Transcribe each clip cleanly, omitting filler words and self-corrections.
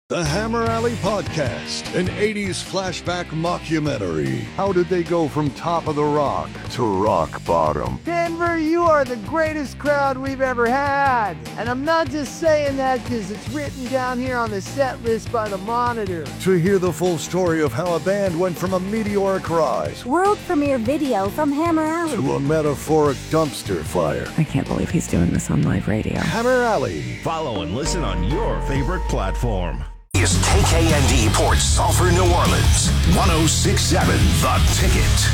The Hammer Alley Podcast, an 80s flashback mockumentary. How did they go from top of the rock to rock bottom? Denver, you are the greatest crowd we've ever had. And I'm not just saying that because it's written down here on the set list by the Monitor. To hear the full story of how a band went from a meteoric rise, world premiere video from Hammer Alley, to a metaphoric dumpster fire. I can't believe he's doing this on live radio. Hammer Alley. Follow and listen on your favorite platform. Is KKND Port Sulphur, New Orleans. 106.7 The Ticket.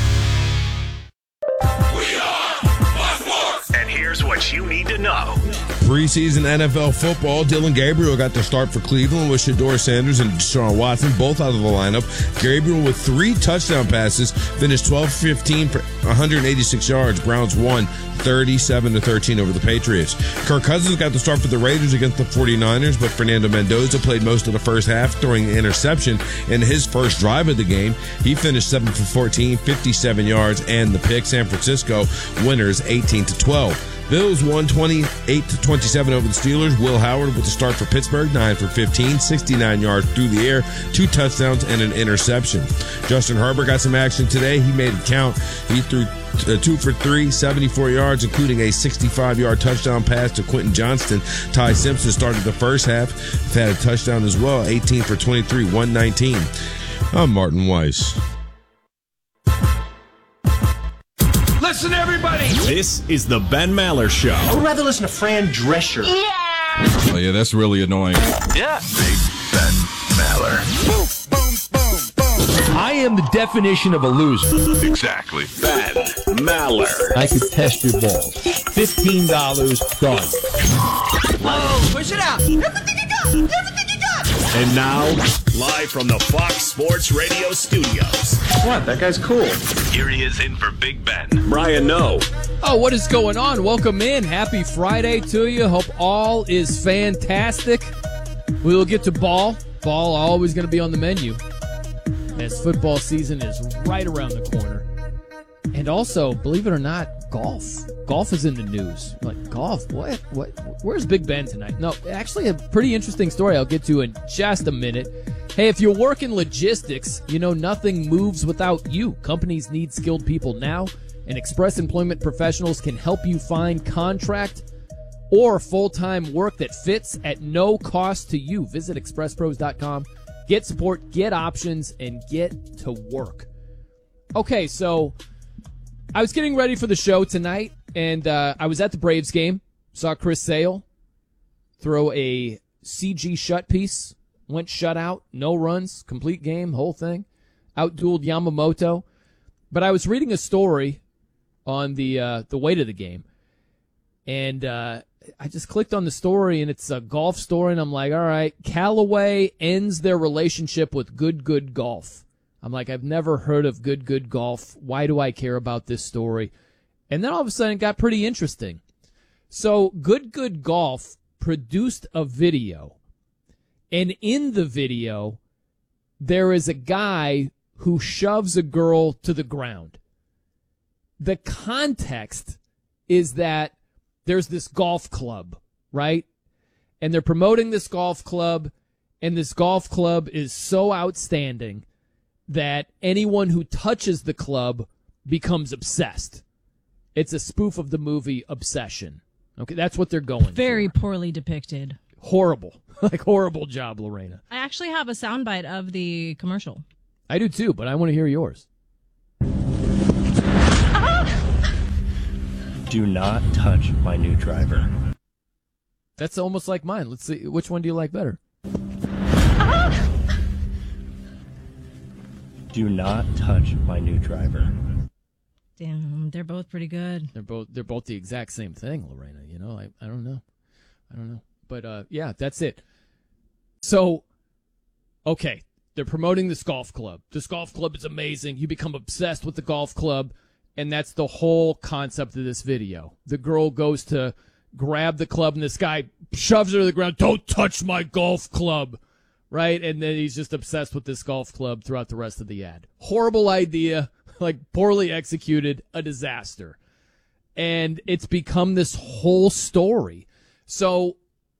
We are Fox Sports. And here's what you need to know. Preseason NFL football, Dylan Gabriel got the start for Cleveland with Shedeur Sanders and Deshaun Watson both out of the lineup. Gabriel with 3 touchdown passes finished 12-15 for 186 yards. Browns won 37-13 over the Patriots. Kirk Cousins got the start for the Raiders against the 49ers, but Fernando Mendoza played most of the first half, throwing an interception in his first drive of the game. He finished 7 for 14, 57 yards, and the pick. San Francisco winners 18-12. Bills won 28-27 over the Steelers. Will Howard with the start for Pittsburgh, 9 for 15, 69 yards through the air, 2 touchdowns, and an interception. Justin Herbert got some action today. He made it count. He threw 2 for 3, 74 yards, including a 65-yard touchdown pass to Quentin Johnston. Ty Simpson started the first half, had a touchdown as well, 18 for 23, 119. I'm Martin Weiss. Listen, everybody. This is the Ben Maller Show. I would rather listen to Fran Drescher. Yeah! Oh, yeah, that's really annoying. Yeah. Big Ben Maller. Boom, boom, boom, boom. I am the definition of a loser. Exactly. Ben Maller. I could test your balls. $15 done. Oh, push it out. Everything you got. Everything you got. And now, live from the Fox Sports Radio studios. What? That guy's cool. Here he is in for Big Ben. Brian Noe. Oh, what is going on? Welcome in. Happy Friday to you. Hope all is fantastic. We will get to ball. Ball always going to be on the menu as football season is right around the corner. And also, believe it or not, golf. Golf is in the news. Like, golf? What? Where's Big Ben tonight? No, actually a pretty interesting story I'll get to in just a minute. Hey, if you're working logistics, you know nothing moves without you. Companies need skilled people now, and Express Employment Professionals can help you find contract or full-time work that fits at no cost to you. Visit expresspros.com. Get support, get options, and get to work. Okay, so I was getting ready for the show tonight, and I was at the Braves game. Saw Chris Sale throw a CG shut piece. Went shutout, no runs, complete game, whole thing. Outdueled Yamamoto. But I was reading a story on the way to the game, and I just clicked on the story, and it's a golf story, and I'm like, all right, Callaway ends their relationship with Good Golf. I'm like, I've never heard of Good Golf. Why do I care about this story? And then all of a sudden it got pretty interesting. So Good Golf produced a video, and in the video, there is a guy who shoves a girl to the ground. The context is that there's this golf club, right? And they're promoting this golf club, and this golf club is so outstanding that anyone who touches the club becomes obsessed. It's a spoof of the movie Obsession. Okay, that's what they're going Very for. poorly depicted. Horrible. Like, horrible job, Lorena. I actually have a soundbite of the commercial. I do too, but I want to hear yours. Do not touch my new driver. That's almost like mine. Let's see. Which one do you like better? Do not touch my new driver. Damn, they're both pretty good. They're both the exact same thing, Lorena. You know, I don't know. But yeah, that's it. So, okay, they're promoting this golf club. This golf club is amazing. You become obsessed with the golf club, and that's the whole concept of this video. The girl goes to grab the club, and this guy shoves her to the ground. Don't touch my golf club, right? And then he's just obsessed with this golf club throughout the rest of the ad. Horrible idea, like poorly executed, a disaster. And it's become this whole story. So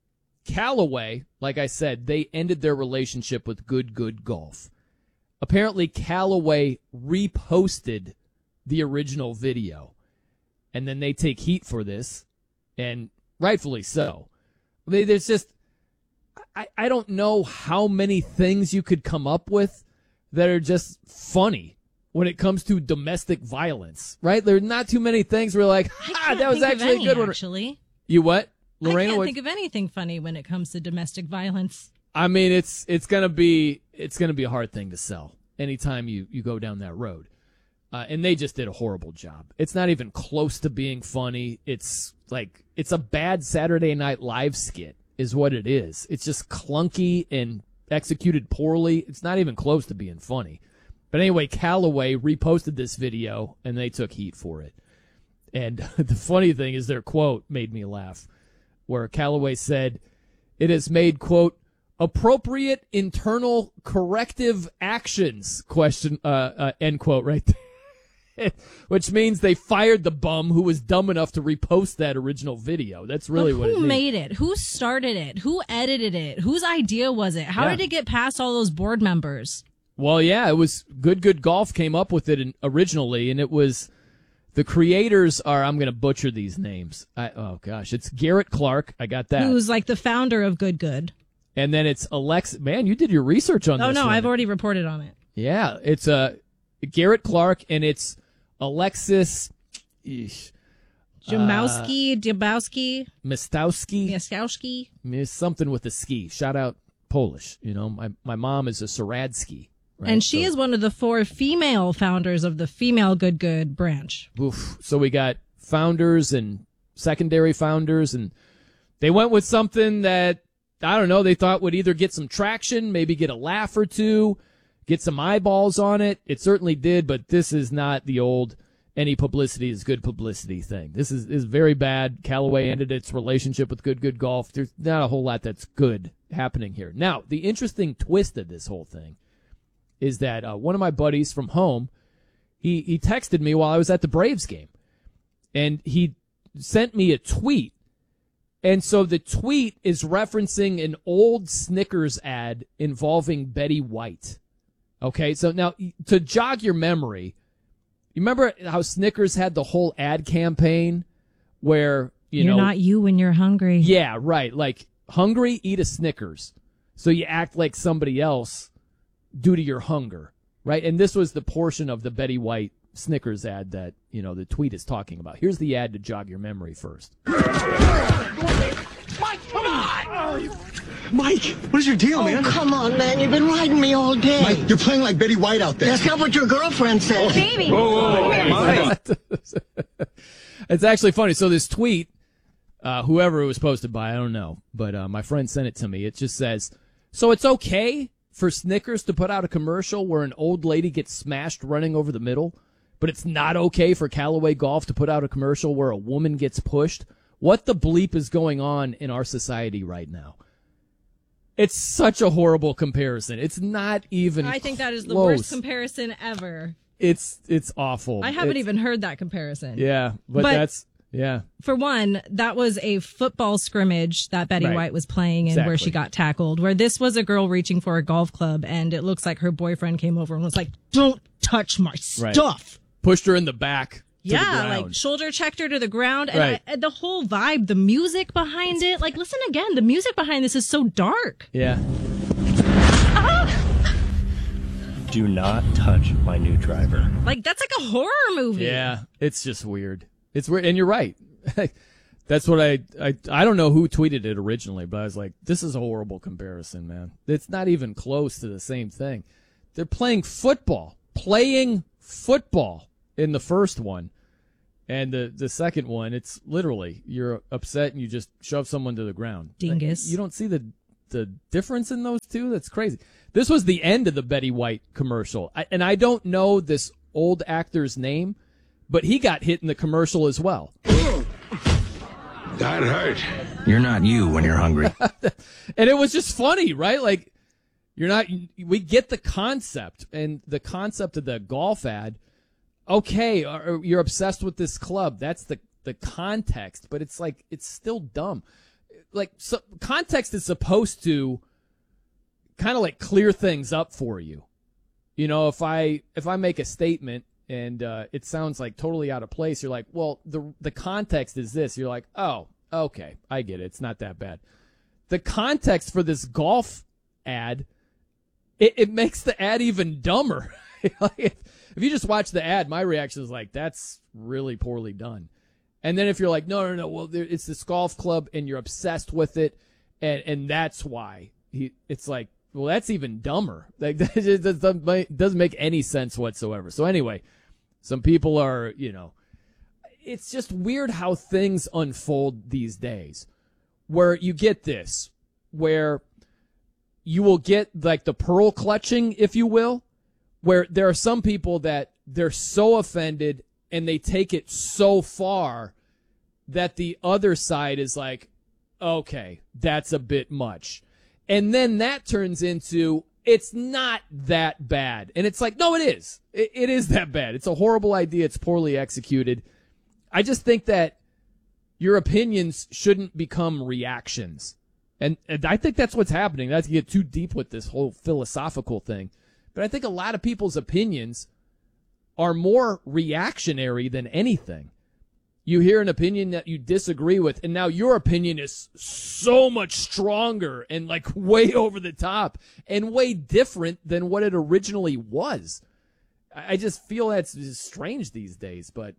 Callaway, like I said, they ended their relationship with Good Golf. Apparently, Callaway reposted the original video, and then they take heat for this, and rightfully so. I mean, there's just, I don't know how many things you could come up with that are just funny when it comes to domestic violence, right? There are not too many things where you're like, that was actually a good one. Actually. You what? Lorena, I can't think of anything funny when it comes to domestic violence. I mean, it's gonna be a hard thing to sell anytime you go down that road. And they just did a horrible job. It's not even close to being funny. It's a bad Saturday Night Live skit is what it is. It's just clunky and executed poorly. It's not even close to being funny. But anyway, Callaway reposted this video, and they took heat for it. And the funny thing is their quote made me laugh, where Callaway said, "It has made, quote, appropriate internal corrective actions, end quote, right there." Which means they fired the bum who was dumb enough to repost that original video. That's really what it means. Who made it? Who started it? Who edited it? Whose idea was it? How did it get past all those board members? Well, yeah, it was Good Golf came up with it originally, and it was the creators are, I'm going to butcher these names. It's Garrett Clark. I got that. Who's like the founder of Good. And then it's Alex. Man, you did your research on this. Oh, no, one. I've already reported on it. Yeah, it's Garrett Clark, and it's Alexis Mistowski. Something with a ski. Shout out Polish. You know, my mom is a Saradsky. Right? And she is one of the 4 female founders of the female Good branch. Oof. So we got founders and secondary founders, and they went with something that, I don't know, they thought would either get some traction, maybe get a laugh or two, get some eyeballs on it. It certainly did, but this is not the old any publicity is good publicity thing. This is very bad. Callaway ended its relationship with Good Golf. There's not a whole lot that's good happening here. Now, the interesting twist of this whole thing is that one of my buddies from home, he texted me while I was at the Braves game, and he sent me a tweet. And so the tweet is referencing an old Snickers ad involving Betty White. Okay, so now to jog your memory, you remember how Snickers had the whole ad campaign where, You're not you when you're hungry. Yeah, right. Like, hungry, eat a Snickers. So you act like somebody else due to your hunger, right? And this was the portion of the Betty White Snickers ad that, the tweet is talking about. Here's the ad to jog your memory first. Mike, come on! Mike, what is your deal, man? Come on, man. You've been riding me all day. Mike, you're playing like Betty White out there. That's not what your girlfriend said. Baby. Whoa. It's actually funny. So this tweet, whoever it was posted by, I don't know, but my friend sent it to me. It just says, so it's okay for Snickers to put out a commercial where an old lady gets smashed running over the middle, but it's not okay for Callaway Golf to put out a commercial where a woman gets pushed? What the bleep is going on in our society right now? It's such a horrible comparison. It's not even I think that is the close. worst comparison ever. It's awful. I haven't even heard that comparison. Yeah, but that's, yeah. For one, that was a football scrimmage that Betty White was playing in where she got tackled, where this was a girl reaching for a golf club, and it looks like her boyfriend came over and was like, don't touch my stuff. Pushed her in the back. Yeah, like shoulder checked her to the ground. And and the whole vibe, the music behind it, like listen again, the music behind this is so dark. Yeah. Do not touch my new driver. Like that's like a horror movie. Yeah, it's just weird. It's weird, and you're right. That's what I don't know who tweeted it originally, but I was like, this is a horrible comparison, man. It's not even close to the same thing. They're playing football in the first one. And the second one, it's literally you're upset and you just shove someone to the ground. Dingus. You don't see the difference in those two? That's crazy. This was the end of the Betty White commercial. And I don't know this old actor's name, but he got hit in the commercial as well. That hurt. You're not you when you're hungry. And it was just funny, right? Like, we get the concept, and the concept of the golf ad. Okay, you're obsessed with this club. That's the context, but it's like, it's still dumb. context is supposed to kind of like clear things up for you. You know, if I make a statement and it sounds like totally out of place, you're like, well, the context is this. You're like, oh, okay, I get it. It's not that bad. The context for this golf ad, it makes the ad even dumber. If you just watch the ad, my reaction is like, that's really poorly done. And then if you're like, no, well, it's this golf club and you're obsessed with it, and that's why it's like, well, that's even dumber. Like, that doesn't make any sense whatsoever. So anyway, some people are, it's just weird how things unfold these days, where you get this, where you will get like the pearl clutching, if you will, where there are some people that they're so offended and they take it so far that the other side is like, okay, that's a bit much. And then that turns into, it's not that bad. And it's like, no, it is. It is that bad. It's a horrible idea. It's poorly executed. I just think that your opinions shouldn't become reactions. And I think that's what's happening. Not to get too deep with this whole philosophical thing. But I think a lot of people's opinions are more reactionary than anything. You hear an opinion that you disagree with, and now your opinion is so much stronger and like way over the top and way different than what it originally was. I just feel that's just strange these days, but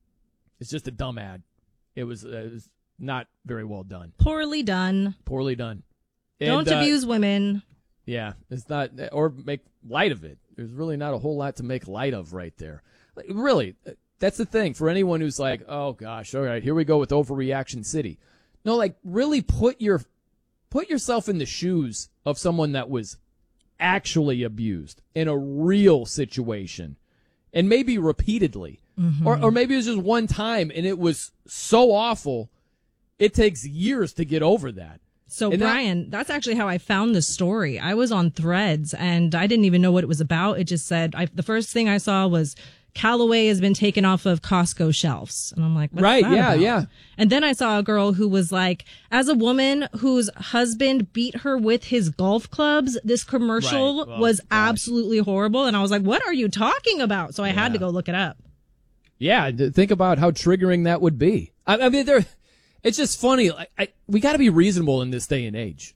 it's just a dumb ad. It was not very well done. Poorly done. Poorly done. Don't abuse women. Yeah, it's not, or make light of it. There's really not a whole lot to make light of right there. Like, really, that's the thing for anyone who's like, oh gosh, all right, here we go with Overreaction City. No, like really put yourself in the shoes of someone that was actually abused in a real situation, and maybe repeatedly, or maybe it was just one time and it was so awful, it takes years to get over that. So, and Brian, that's actually how I found the story. I was on Threads, and I didn't even know what it was about. It just said, the first thing I saw was Callaway has been taken off of Costco shelves. And I'm like, what's that about? Yeah. And then I saw a girl who was like, as a woman whose husband beat her with his golf clubs, this commercial was absolutely horrible. And I was like, what are you talking about? So I had to go look it up. Yeah, think about how triggering that would be. I mean, it's just funny. We got to be reasonable in this day and age,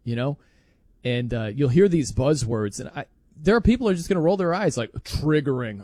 and you'll hear these buzzwords, and there are people who are just going to roll their eyes like triggering.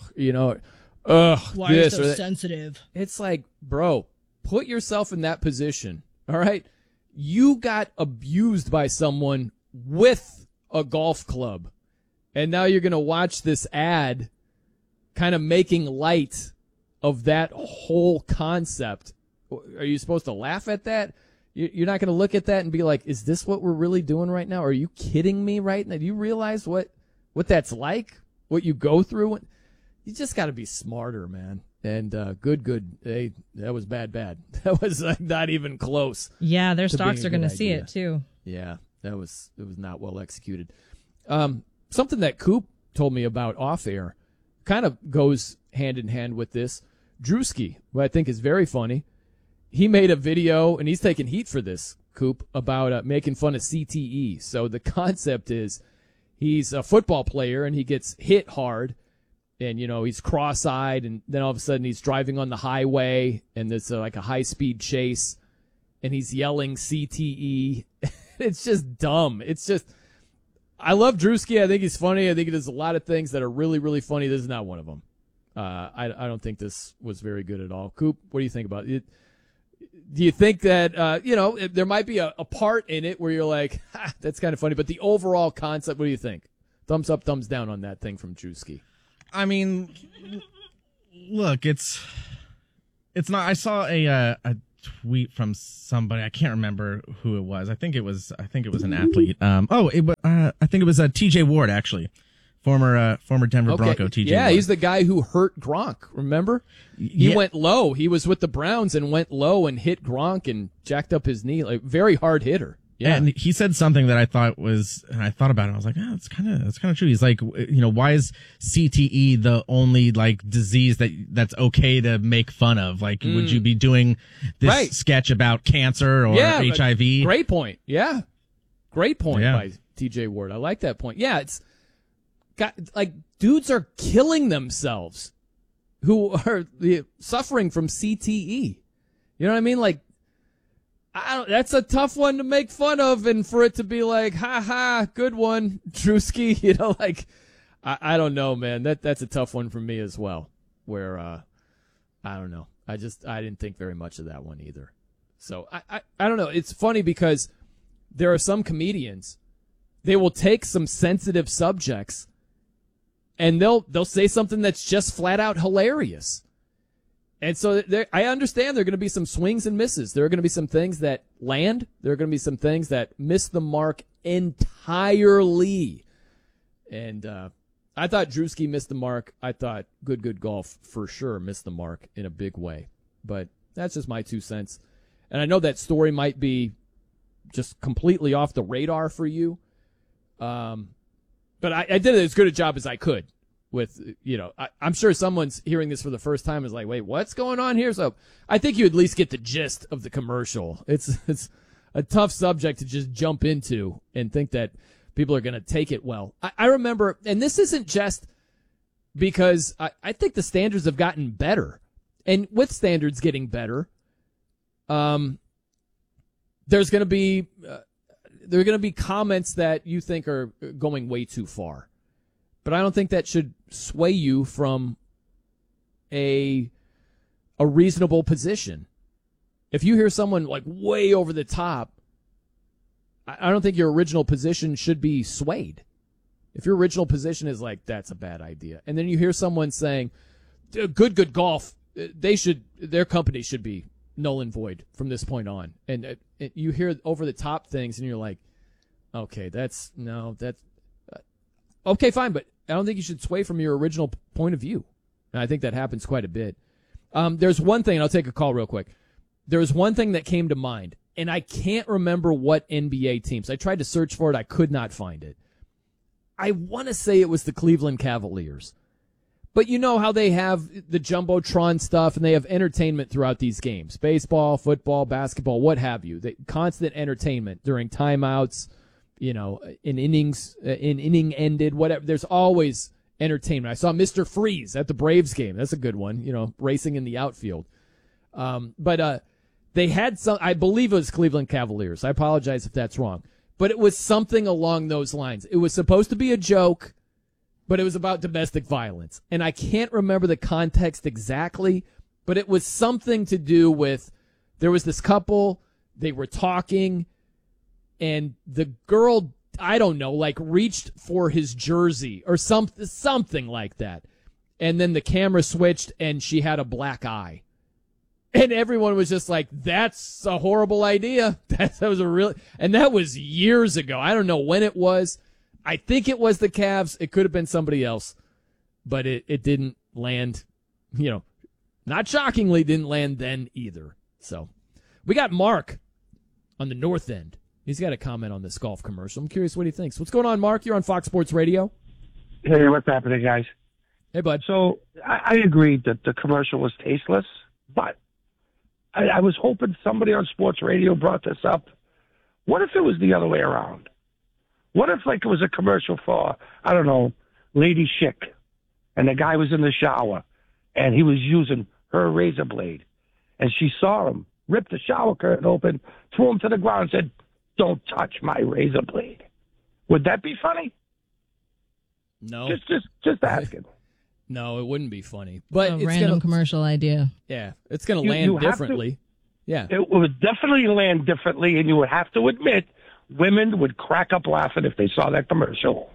Why are you so sensitive? It's like, bro, put yourself in that position. All right. You got abused by someone with a golf club, and now you're going to watch this ad kind of making light of that whole concept. Are you supposed to laugh at that? You're not going to look at that and be like, is this what we're really doing right now? Are you kidding me right now? Do you realize what that's like? What you go through? You just got to be smarter, man. And good. Hey, that was bad. That was not even close. Yeah, their stocks are going to see it too. Yeah, it was not well executed. Something that Coop told me about off air kind of goes hand in hand with this. Drewski, who I think is very funny. He made a video, and he's taking heat for this, Coop, about making fun of CTE. So the concept is he's a football player, and he gets hit hard, and, he's cross-eyed, and then all of a sudden he's driving on the highway, and there's like a high-speed chase, and he's yelling CTE. It's just dumb. It's just, I love Drewski. I think he's funny. I think he does a lot of things that are really, really funny. This is not one of them. I don't think this was very good at all. Coop, what do you think about it? Do you think that, there might be a part in it where you're like, that's kind of funny, but the overall concept, what do you think? Thumbs up, thumbs down on that thing from Drewski. I mean, look, it's not, I saw a tweet from somebody, I can't remember who it was. I think it was an athlete. I think it was TJ Ward, actually. Former Denver Bronco, TJ Yeah, Ward. He's the guy who hurt Gronk, remember? He went low. He was with the Browns and went low and hit Gronk and jacked up his knee. Like, very hard hitter. Yeah. And he said something that I thought about it. I was like, that's kind of true. He's like, why is CTE the only like disease that's okay to make fun of? Like, would you be doing this sketch about cancer or HIV? Great point. Yeah. Great point by TJ Ward. I like that point. Yeah. It's got like dudes are killing themselves who are suffering from CTE. You know what I mean? Like, that's a tough one to make fun of, and for it to be like, ha ha, good one, Drewski. Like, I don't know, man. That's a tough one for me as well. Where, I don't know. I didn't think very much of that one either. So I don't know. It's funny because there are some comedians, they will take some sensitive subjects, and they'll say something that's just flat out hilarious. And so I understand there are going to be some swings and misses. There are going to be some things that land. There are going to be some things that miss the mark entirely. And I thought Drewski missed the mark. I thought Good Golf for sure missed the mark in a big way. But that's just my 2 cents. And I know that story might be just completely off the radar for you. But I did as good a job as I could. With, I'm sure someone's hearing this for the first time is like, wait, what's going on here? So I think you at least get the gist of the commercial. It's a tough subject to just jump into and think that people are going to take it well. I remember, and this isn't just because I think the standards have gotten better. And with standards getting better, there's going to be comments that you think are going way too far. But I don't think that should sway you from a reasonable position. If you hear someone like way over the top, I don't think your original position should be swayed. If your original position is like, that's a bad idea, and then you hear someone saying, Good Golf, their company should be null and void from this point on, and you hear over the top things, and you're like, okay, okay, fine, but I don't think you should sway from your original point of view. And I think that happens quite a bit. There's one thing, and I'll take a call real quick. There's one thing that came to mind, and I can't remember what NBA teams. I tried to search for it. I could not find it. I want to say it was the Cleveland Cavaliers. But you know how they have the Jumbotron stuff, and they have entertainment throughout these games. Baseball, football, basketball, what have you. Constant entertainment during timeouts, in innings, inning ended, whatever. There's always entertainment. I saw Mr. Freeze at the Braves game. That's a good one, racing in the outfield. But they had some, I believe it was Cleveland Cavaliers. I apologize if that's wrong. But it was something along those lines. It was supposed to be a joke, but it was about domestic violence. And I can't remember the context exactly, but it was something to do with, there was this couple, they were talking, and the girl, I don't know, like reached for his jersey or something like that. And then the camera switched and she had a black eye. And everyone was just like, that's a horrible idea. That was years ago. I don't know when it was. I think it was the Cavs. It could have been somebody else, but it didn't land, not shockingly, didn't land then either. So we got Mark on the north end. He's got a comment on this golf commercial. I'm curious what he thinks. What's going on, Mark? You're on Fox Sports Radio. Hey, what's happening, guys? Hey, bud. So I agreed that the commercial was tasteless, but I was hoping somebody on sports radio brought this up. What if it was the other way around? What if, it was a commercial for, I don't know, Lady Schick, and the guy was in the shower, and he was using her razor blade, and she saw him rip the shower curtain open, threw him to the ground, and said, "Don't touch my razor blade." Would that be funny? No. Just asking. No, it wouldn't be funny. But it's a random commercial idea. Yeah, it's going to land differently. Yeah. It would definitely land differently, and you would have to admit women would crack up laughing if they saw that commercial.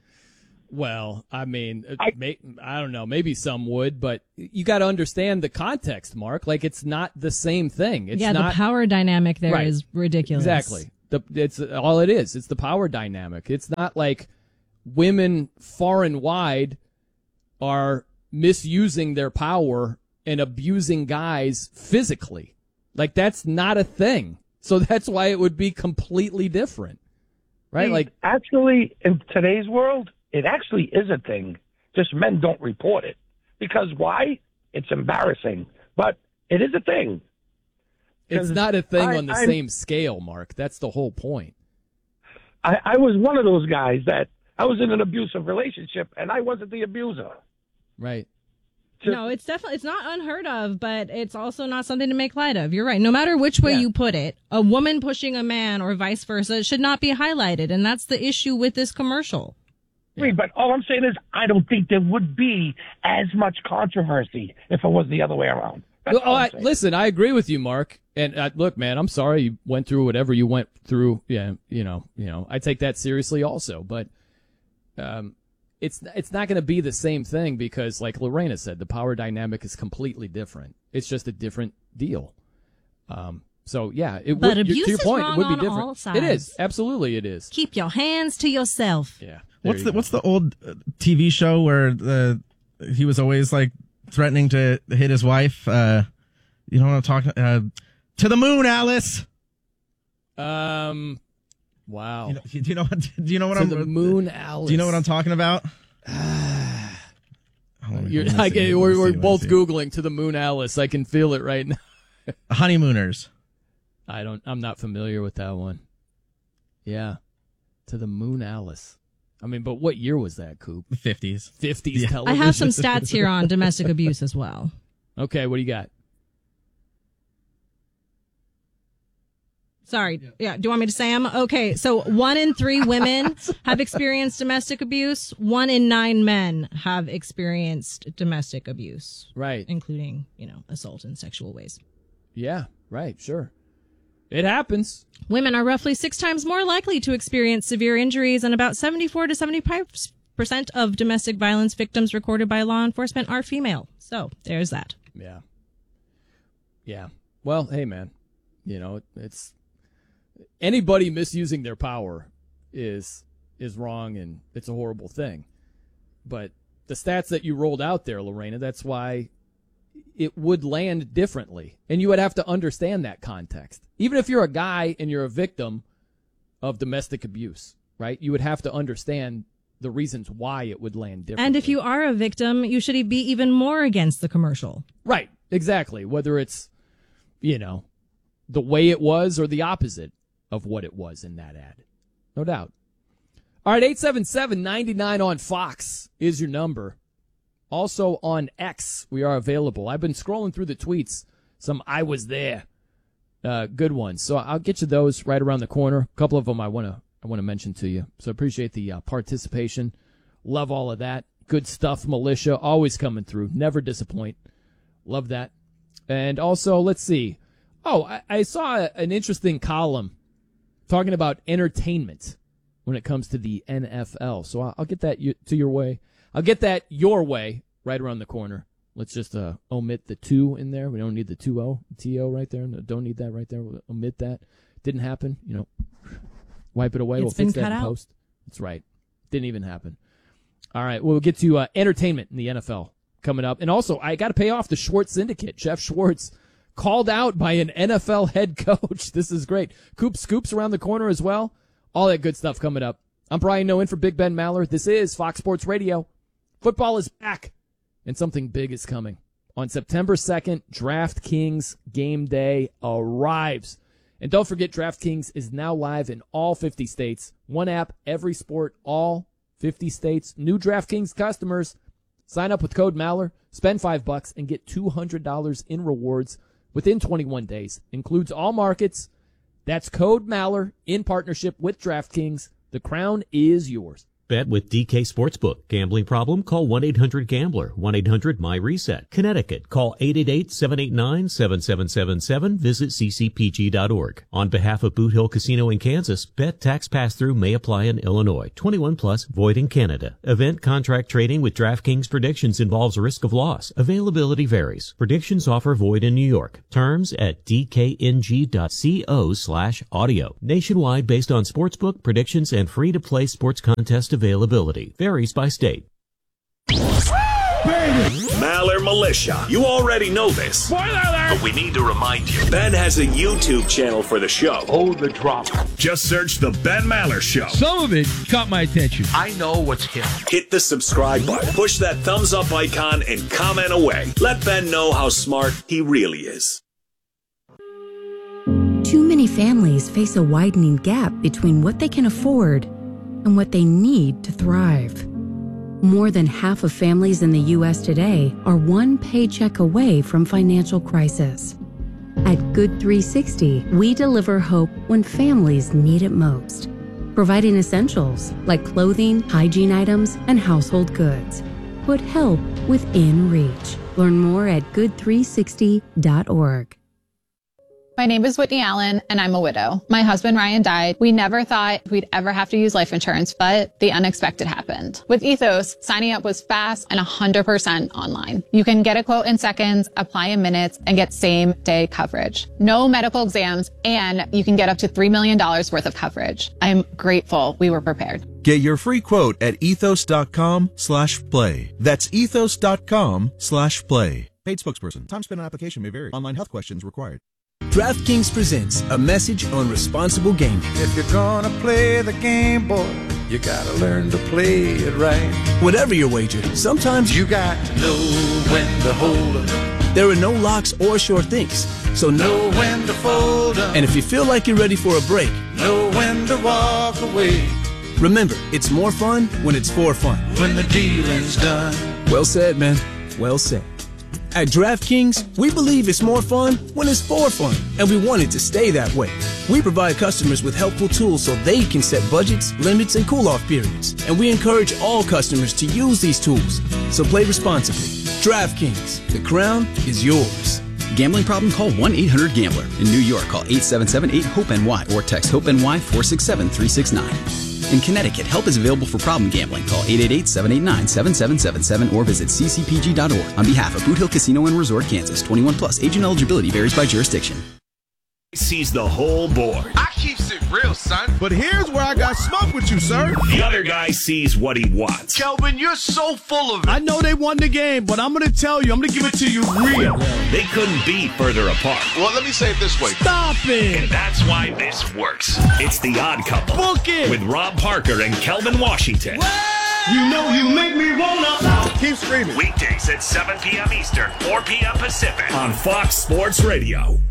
Well, I mean, I don't know. Maybe some would, but you got to understand the context, Mark. It's not the same thing. It's not, the power dynamic there is ridiculous. Exactly. It's all it is. It's the power dynamic. It's not like women far and wide are misusing their power and abusing guys physically. That's not a thing. So that's why it would be completely different, right? See, like, actually, in today's world, it actually is a thing. Just men don't report it. Because why? It's embarrassing. But it is a thing. it's not a thing on the same scale, Mark. That's the whole point. I was one of those guys that I was in an abusive relationship, and I wasn't the abuser. Right. No, it's not unheard of, but it's also not something to make light of. You're right. No matter which way you put it, a woman pushing a man or vice versa should not be highlighted. And that's the issue with this commercial. Yeah. But all I'm saying is I don't think there would be as much controversy if it was the other way around. Listen, I agree with you, Mark. And look, man, I'm sorry you went through whatever you went through. Yeah, you know, I take that seriously also. But it's not going to be the same thing because, like Lorena said, the power dynamic is completely different. It's just a different deal. So yeah, it but would. Abuse To your point, is wrong it would be on different. all sides. It is absolutely it is. Keep your hands to yourself. Yeah. What's the old TV show where he was always like threatening to hit his wife? You know what I'm talking? To the moon, Alice. Wow. Do you know what? Do you know what To I'm? the moon, Alice. Do you know what I'm talking about? We're both Googling To the Moon, Alice. I can feel it right now. Honeymooners. I'm not familiar with that one. Yeah. To the Moon, Alice. I mean, but what year was that, Coop? The 50s. 50s television. I have some stats here on domestic abuse as well. Okay, what do you got? Sorry. Yeah. Do you want me to say them? Okay. So 1 in 3 women have experienced domestic abuse. 1 in 9 men have experienced domestic abuse. Right. Including, assault in sexual ways. Yeah. Right. Sure. It happens. Women are roughly 6 times more likely to experience severe injuries, and about 74 to 75% of domestic violence victims recorded by law enforcement are female. So there's that. Yeah. Yeah. Well, hey, man, it's anybody misusing their power is wrong, and it's a horrible thing. But the stats that you rolled out there, Lorena, that's why it would land differently. And you would have to understand that context. Even if you're a guy and you're a victim of domestic abuse, right? You would have to understand the reasons why it would land differently. And if you are a victim, you should be even more against the commercial. Right. Exactly. Whether it's, the way it was or the opposite of what it was in that ad. No doubt. All right, 877-99 on Fox is your number. Also on X, we are available. I've been scrolling through the tweets. Some I was there. Good ones. So I'll get you those right around the corner. A couple of them I want to mention to you. So appreciate the participation. Love all of that. Good stuff, Militia. Always coming through. Never disappoint. Love that. And also, let's see. Oh, I saw an interesting column talking about entertainment when it comes to the NFL. So I'll get that to your way. I'll get that your way right around the corner. Let's just omit the 2 in there. We don't need the 2-0, T-O right there. Don't need that right there. We'll omit that. Didn't happen. Wipe it away. We'll fix that in post. That's right. Didn't even happen. All right. We'll get to entertainment in the NFL coming up. And also, I got to pay off the Schwartz Syndicate. Jeff Schwartz called out by an NFL head coach. This is great. Coop Scoops around the corner as well. All that good stuff coming up. I'm Brian Noe in for Big Ben Maller. This is Fox Sports Radio. Football is back, and something big is coming. On September 2nd, DraftKings Game Day arrives. And don't forget, DraftKings is now live in all 50 states. One app, every sport, all 50 states. New DraftKings customers, sign up with code Maller, spend $5, and get $200 in rewards within 21 days. Includes all markets. That's code Maller in partnership with DraftKings. The crown is yours. Bet with DK Sportsbook. Gambling problem? Call 1-800-GAMBLER. 1-800-MY-RESET. Connecticut. Call 888-789-7777. Visit ccpg.org. On behalf of Boot Hill Casino in Kansas, bet tax pass-through may apply in Illinois. 21 plus, void in Canada. Event contract trading with DraftKings predictions involves risk of loss. Availability varies. Predictions offer void in New York. Terms at dkng.co/audio. Nationwide based on sportsbook predictions and free-to-play sports contest availability. Varies by state. baby! Maller Militia. You already know this. Spoiler alert! But we need to remind you. Ben has a YouTube channel for the show. Hold the drop. Just search The Ben Maller Show. Some of it caught my attention. I know what's hip. Hit the subscribe button. Push that thumbs up icon and comment away. Let Ben know how smart he really is. Too many families face a widening gap between what they can afford and what they need to thrive. More than half of families in the U.S. today are one paycheck away from financial crisis. At Good 360, we deliver hope when families need it most, providing essentials like clothing, hygiene items, and household goods. Put help within reach. Learn more at good360.org. My name is Whitney Allen, and I'm a widow. My husband, Ryan, died. We never thought we'd ever have to use life insurance, but the unexpected happened. With Ethos, signing up was fast and 100% online. You can get a quote in seconds, apply in minutes, and get same-day coverage. No medical exams, and you can get up to $3 million worth of coverage. I'm grateful we were prepared. Get your free quote at ethos.com/play. That's ethos.com/play. Paid spokesperson. Time spent on application may vary. Online health questions required. DraftKings presents a message on responsible gaming. If you're gonna play the game, boy, you gotta learn to play it right. Whatever your wager, sometimes you got to know when to hold up. There are no locks or sure things, so know when to fold up. And if you feel like you're ready for a break, know when to walk away. Remember, it's more fun when it's for fun. When the dealing's done. Well said, man. Well said. At DraftKings, we believe it's more fun when it's for fun, and we want it to stay that way. We provide customers with helpful tools so they can set budgets, limits, and cool-off periods, and we encourage all customers to use these tools. So play responsibly. DraftKings, the crown is yours. Gambling problem? Call 1-800-GAMBLER. In New York, call 877-8-HOPE-NY or text HOPE-NY 467-369. In Connecticut, help is available for problem gambling. Call 888-789-7777 or visit ccpg.org. On behalf of Boot Hill Casino and Resort, Kansas, 21 plus. Age and eligibility varies by jurisdiction. Sees the whole board. I keeps it real, son. But here's where I got smoked with you, sir. The other guy sees what he wants. Kelvin, you're so full of it. I know they won the game, but I'm going to tell you, I'm going to give it to you real. They couldn't be further apart. Well, let me say it this way. Stop it. And that's why this works. It's The Odd Couple. Book it. With Rob Parker and Kelvin Washington. You know you make me wanna. Keep screaming. Weekdays at 7 p.m. Eastern, 4 p.m. Pacific. On Fox Sports Radio.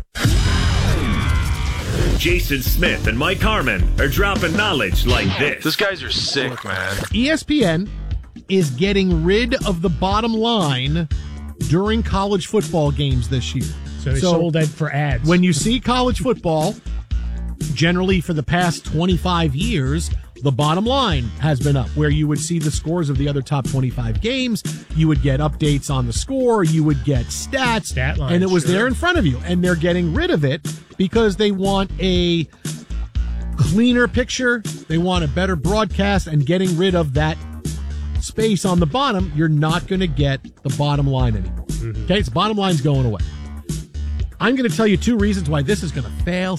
Jason Smith and Mike Harmon are dropping knowledge like this. These guys are sick, man. ESPN is getting rid of the bottom line during college football games this year. So they sold it for ads. When you see college football, generally for the past 25 years, the bottom line has been up, where you would see the scores of the other top 25 games. You would get updates on the score. You would get stat lines, and it was there in front of you. And they're getting rid of it because they want a cleaner picture. They want a better broadcast, and getting rid of that space on the bottom, you're not going to get the bottom line anymore. Mm-hmm. Okay, so bottom line's going away. I'm going to tell you two reasons why this is going to fail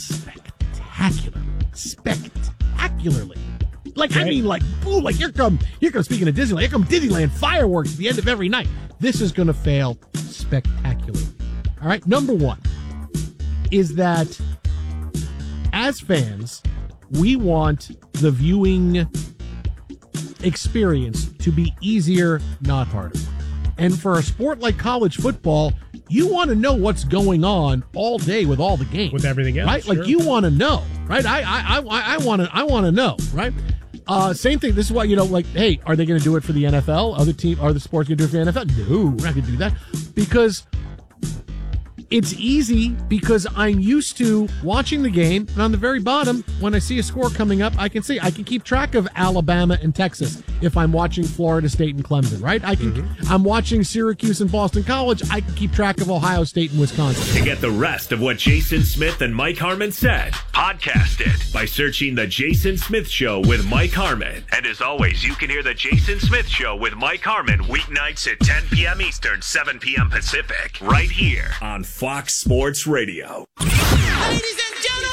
spectacularly. Like, right. I mean, like, boom, like here come, speaking of Disneyland, here come Disneyland fireworks at the end of every night. This is going to fail spectacularly. All right, number one is that as fans, we want the viewing experience to be easier, not harder. And for a sport like college football, you want to know what's going on all day with all the games, with everything else, right? Sure. Like, you want to know, right? I want to know, right? Same thing. This is why, like, hey, are they going to do it for the NFL? Are the sports going to do it for the NFL? No, we're not going to do that, because it's easy, because I'm used to watching the game, and on the very bottom, when I see a score coming up, I can keep track of Alabama and Texas if I'm watching Florida State and Clemson, right? I'm watching Syracuse and Boston College. I can keep track of Ohio State and Wisconsin. To get the rest of what Jason Smith and Mike Harmon said, podcast it by searching The Jason Smith Show with Mike Harmon. And as always, you can hear The Jason Smith Show with Mike Harmon weeknights at 10 p.m. Eastern, 7 p.m. Pacific, right here on Fox Sports Radio. Ladies and gentlemen,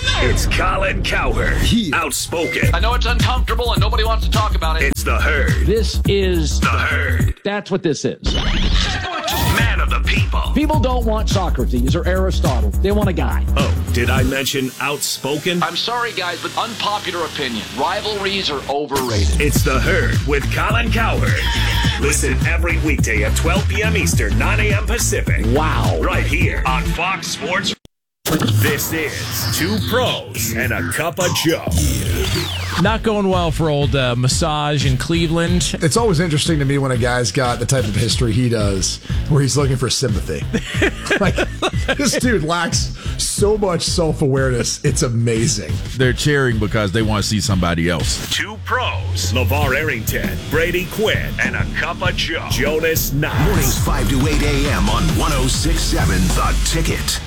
It's Colin Cowherd. Outspoken. I know it's uncomfortable and nobody wants to talk about it. It's the Herd. This is the Herd. That's what this is. Man of the people. People don't want Socrates or Aristotle. They want a guy. Oh, did I mention outspoken? I'm sorry, guys, but unpopular opinion. Rivalries are overrated. It's the Herd with Colin Cowherd. Listen every weekday at 12 p.m. Eastern, 9 a.m. Pacific. Wow. Right here on Fox Sports. This is Two Pros and a Cup of Joe. Not going well for old Massage in Cleveland. It's always interesting to me when a guy's got the type of history he does, where he's looking for sympathy. Like, this dude lacks so much self-awareness. It's amazing. They're cheering because they want to see somebody else. Two Pros, LeVar Arrington, Brady Quinn, and a Cup of Joe. Jonas Knox. Mornings 5 to 8 a.m. on 106.7 The Ticket.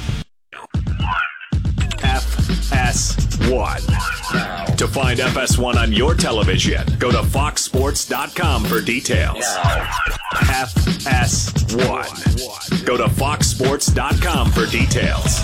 FS1. To find FS1 on your television, go to foxsports.com for details. FS1. Go to foxsports.com for details.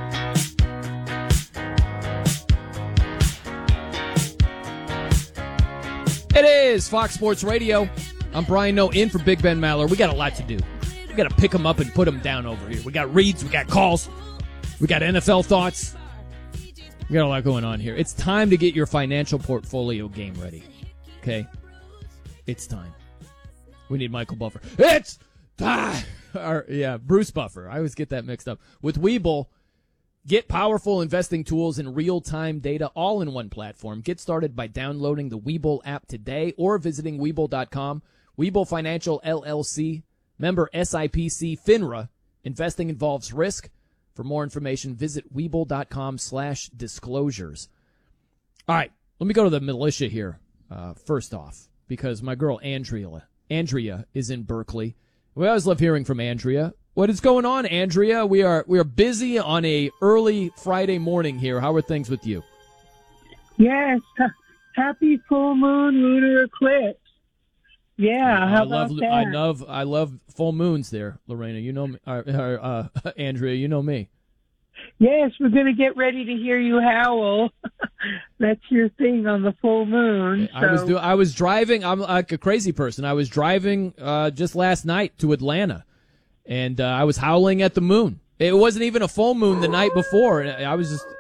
It is Fox Sports Radio. I'm Brian Noe in for Big Ben Maller. We got a lot to do. We got to pick them up and put them down over here. We got reads, we got calls, we got NFL thoughts. We got a lot going on here. It's time to get your financial portfolio game ready. Okay? It's time. We need Michael Buffer. It's time! Bruce Buffer. I always get that mixed up. With Webull, get powerful investing tools and real-time data all in one platform. Get started by downloading the Webull app today or visiting Webull.com. Webull Financial LLC, member SIPC, FINRA. Investing involves risk. For more information, visit Webull.com/disclosures. All right, let me go to the militia here first off, because my girl Andrea is in Berkeley. We always love hearing from Andrea. What is going on, Andrea? We are busy on a early Friday morning here. How are things with you? Yes, happy full moon lunar eclipse. Yeah, how about that? I love full moons there, Lorena. You know me, Andrea. You know me. Yes, we're going to get ready to hear you howl. That's your thing on the full moon. So. I was driving. I'm like a crazy person. I was driving just last night to Atlanta, and I was howling at the moon. It wasn't even a full moon the night before. I was just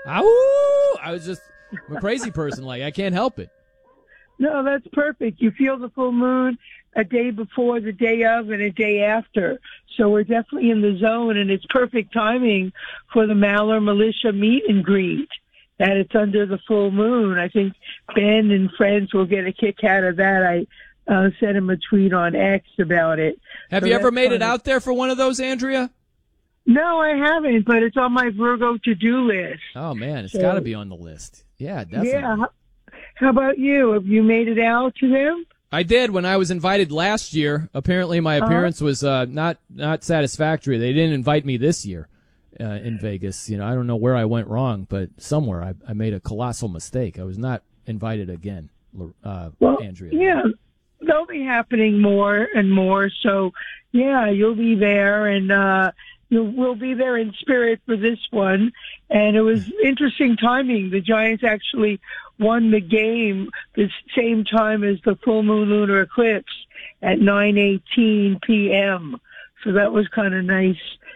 I was just I'm a crazy person. Like, I can't help it. No, that's perfect. You feel the full moon a day before, the day of, and a day after. So we're definitely in the zone, and it's perfect timing for the Maller Militia meet and greet. That it's under the full moon. I think Ben and friends will get a kick out of that. I sent him a tweet on X about it. Have you ever made it out there for one of those, Andrea? No, I haven't, but it's on my Virgo to-do list. Oh, man, it's got to be on the list. Yeah, definitely. Yeah. How about you? Have you made it out to them? I did when I was invited last year. Apparently, my appearance was not satisfactory. They didn't invite me this year in Vegas. You know, I don't know where I went wrong, but somewhere I made a colossal mistake. I was not invited again, Andrea. Yeah, they'll be happening more and more. So, yeah, you'll be there, and we'll be there in spirit for this one. And it was interesting timing. The Giants actually won the game the same time as the full moon lunar eclipse at 9:18 p.m. So that was kind of nice,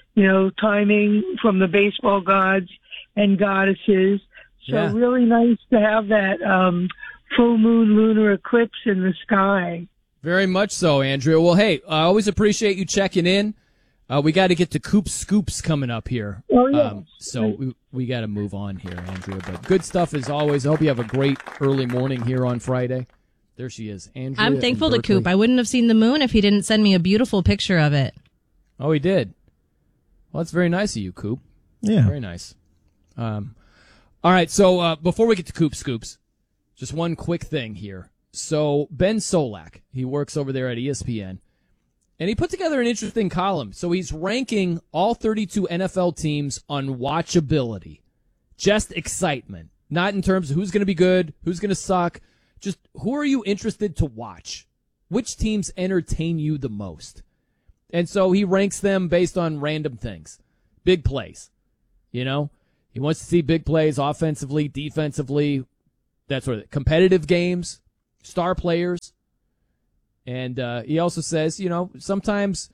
timing from the baseball gods and goddesses. So really nice to have that full moon lunar eclipse in the sky. Very much so, Andrea. Well, hey, I always appreciate you checking in. We got to get to Coop Scoops coming up here. Oh, yeah. So we got to move on here, Andrea. But good stuff as always. I hope you have a great early morning here on Friday. There she is, Andrea. I'm thankful to Coop. I wouldn't have seen the moon if he didn't send me a beautiful picture of it. Oh, he did? Well, that's very nice of you, Coop. Yeah. Very nice. All right, so before we get to Coop Scoops, just one quick thing here. So Ben Solak, he works over there at ESPN. And he put together an interesting column. So he's ranking all 32 NFL teams on watchability. Just excitement. Not in terms of who's going to be good, who's going to suck. Just who are you interested to watch? Which teams entertain you the most? And so he ranks them based on random things. Big plays. He wants to see big plays offensively, defensively, that sort of competitive games, star players. And he also says, sometimes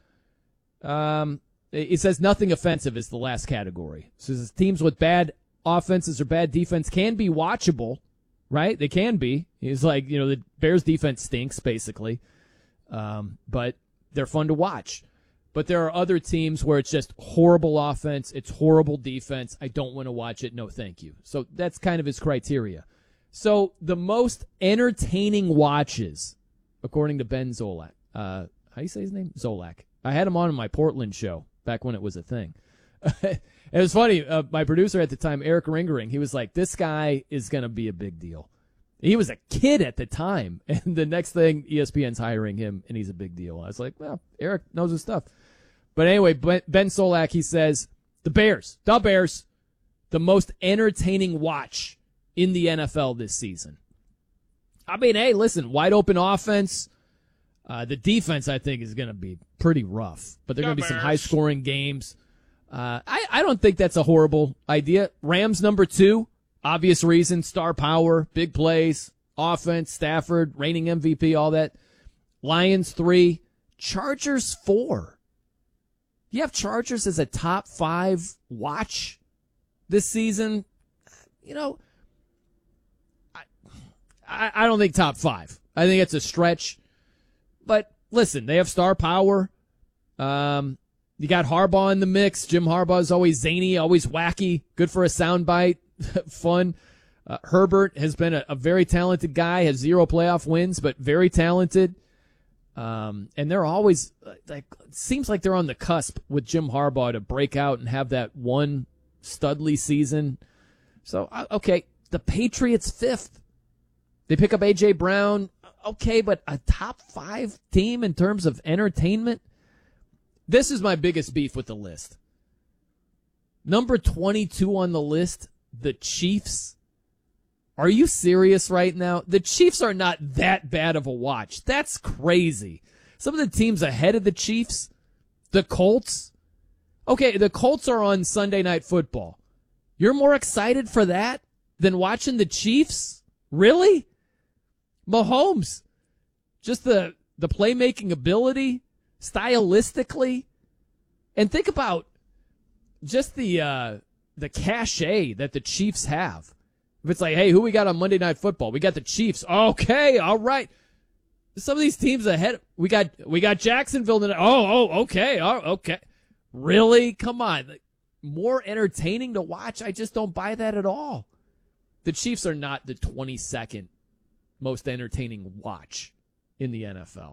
it says nothing offensive is the last category. So says teams with bad offenses or bad defense can be watchable, right? They can be. He's like, the Bears defense stinks, basically. But they're fun to watch. But there are other teams where it's just horrible offense, it's horrible defense. I don't want to watch it. No, thank you. So that's kind of his criteria. So the most entertaining watches, according to Ben Zolak. How do you say his name? Zolak. I had him on my Portland show back when it was a thing. It was funny. My producer at the time, Eric Ringering, he was like, this guy is going to be a big deal. He was a kid at the time, and the next thing, ESPN's hiring him, and he's a big deal. I was like, well, Eric knows his stuff. But anyway, Ben Solak, he says, the Bears, the most entertaining watch in the NFL this season. I mean, hey, listen, wide open offense. The defense, I think, is going to be pretty rough, but there are going to be some high-scoring games. I don't think that's a horrible idea. Rams number 2. Obvious reason, star power, big plays, offense, Stafford, reigning MVP, all that. Lions 3, Chargers 4. You have Chargers as a top 5 watch this season. I don't think top 5. I think it's a stretch. But listen, they have star power. You got Harbaugh in the mix. Jim Harbaugh is always zany, always wacky, good for a soundbite. Fun. Herbert has been a very talented guy, has 0 playoff wins, but very talented. And they're always, it seems like they're on the cusp with Jim Harbaugh to break out and have that one studly season. So, okay, the Patriots 5th. They pick up A.J. Brown. Okay, but a top 5 team in terms of entertainment? This is my biggest beef with the list. Number 22 on the list, the Chiefs. Are you serious right now? The Chiefs are not that bad of a watch. That's crazy. Some of the teams ahead of the Chiefs, the Colts. Okay, the Colts are on Sunday Night Football. You're more excited for that than watching the Chiefs? Really? Mahomes. Just the playmaking ability, stylistically. And think about just the cachet that the Chiefs have. If it's like, hey, who we got on Monday Night Football? We got the Chiefs. Okay, all right. Some of these teams ahead. We got Jacksonville tonight. Okay. Really? Come on. More entertaining to watch? I just don't buy that at all. The Chiefs are not the 22nd most entertaining watch in the NFL.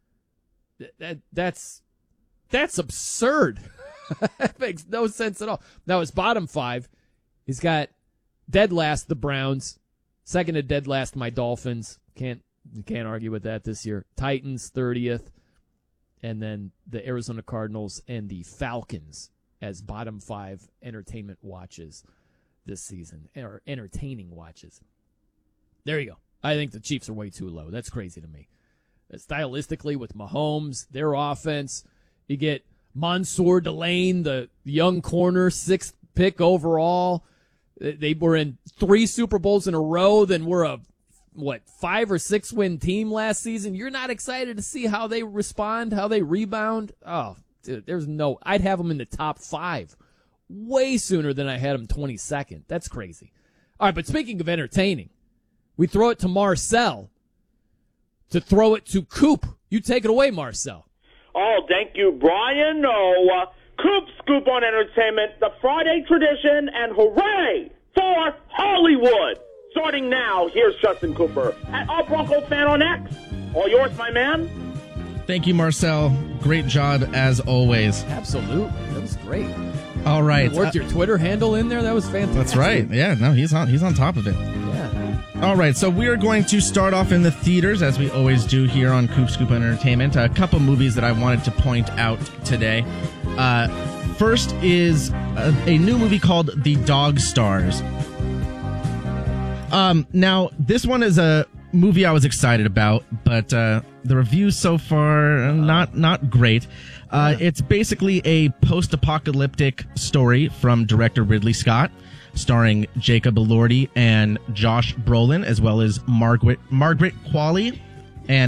That's absurd. That makes no sense at all. Now, his bottom 5, he's got dead last, the Browns. Second to dead last, my Dolphins. You can't argue with that this year. Titans, 30th. And then the Arizona Cardinals and the Falcons as bottom 5 entertainment watches this season, or entertaining watches. There you go. I think the Chiefs are way too low. That's crazy to me. Stylistically, with Mahomes, their offense, you get Mansour Delane, the young corner, 6th pick overall. They were in 3 Super Bowls in a row, then were a 5 or 6 win team last season. You're not excited to see how they respond, how they rebound? Oh, dude, I'd have them in the top 5 way sooner than I had them 22nd. That's crazy. All right, but speaking of entertaining, we throw it to Marcel to throw it to Coop. You take it away, Marcel. Oh, thank you, Brian. Coop Scoop on entertainment, the Friday tradition, and hooray for Hollywood. Starting now, here's Justin Cooper at All Broncos Fan on X. All yours, my man. Thank you, Marcel. Great job as always. Absolutely. That was great. All right. You worked your Twitter handle in there? That was fantastic. That's right. Yeah, no, he's on top of it. Yeah. All right, so we are going to start off in the theaters, as we always do here on Coop Scoop Entertainment. A couple movies that I wanted to point out today. First is a new movie called The Dog Stars. Now, this one is a movie I was excited about, but the reviews so far not great. It's basically a post-apocalyptic story from director Ridley Scott, starring Jacob Elordi and Josh Brolin, as well as Margaret Qualley.